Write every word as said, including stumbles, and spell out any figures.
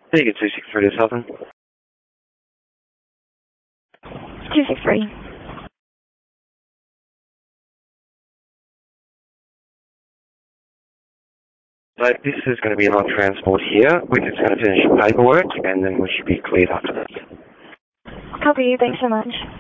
Take it two six three to Southern. two six three. So this is going to be on transport here. We're just going to finish the paperwork and then we should be cleared after that. Copy. Thanks so much.